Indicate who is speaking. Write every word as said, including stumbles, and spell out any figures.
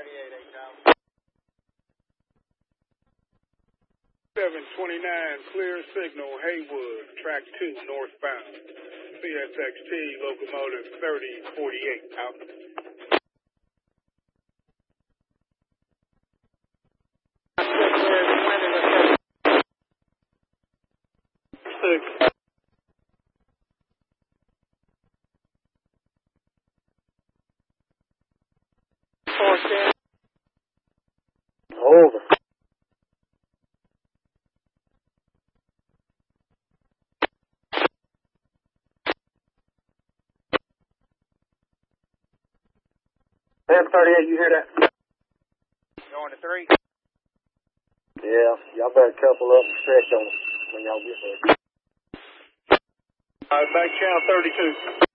Speaker 1: thirty-eight, eight thousand.
Speaker 2: seven twenty-nine, clear signal, Haywood, track two, northbound. C S X T, locomotive thirty forty-eight, out. Six. Four ten.
Speaker 3: Over. seven thirty-eight, you hear that?
Speaker 1: Going to three.
Speaker 3: Yeah, y'all better couple up and stretch on it when y'all get there.
Speaker 2: All right, back channel thirty-two.